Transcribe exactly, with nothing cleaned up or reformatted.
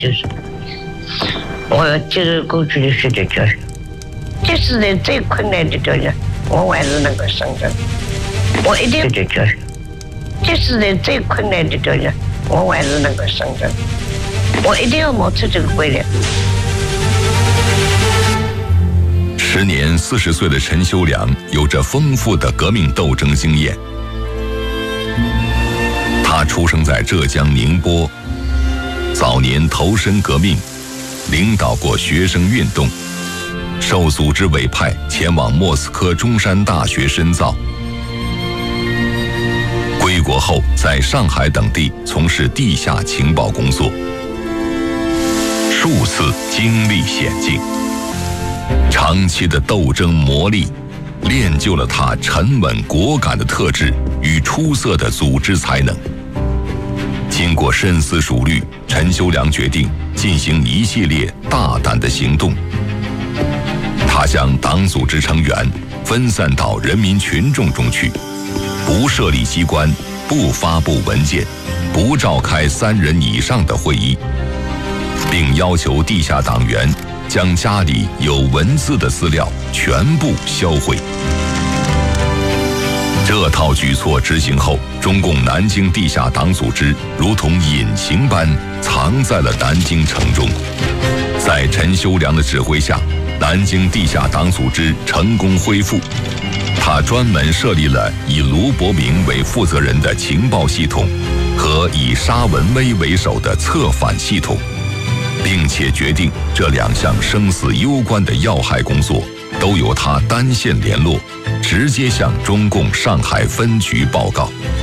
就是我要接受过去的学习教训，即使在最困难的条件，我还是能够胜任。我一定学习教训，即使在最困难的条件，我还是能够胜任。我一定要冒出这个规律。 时年四十岁的陈修良有着丰富的革命斗争经验。他出生在浙江宁波，早年投身革命，领导过学生运动，受组织委派前往莫斯科中山大学深造。归国后，在上海等地从事地下情报工作，数次经历险境。长期的斗争磨砺，练就了他沉稳果敢的特质与出色的组织才能。经过深思熟虑，陈修良决定进行一系列大胆的行动。他将党组织成员分散到人民群众中去，不设立机关，不发布文件，不召开三人以上的会议，并要求地下党员将家里有文字的资料全部销毁。这套举措执行后，中共南京地下党组织如同隐形般藏在了南京城中。在陈修良的指挥下，南京地下党组织成功恢复。他专门设立了以卢伯明为负责人的情报系统和以沙文威为首的策反系统，并且决定这两项生死攸关的要害工作都由他单线联络，直接向中共上海分局报告。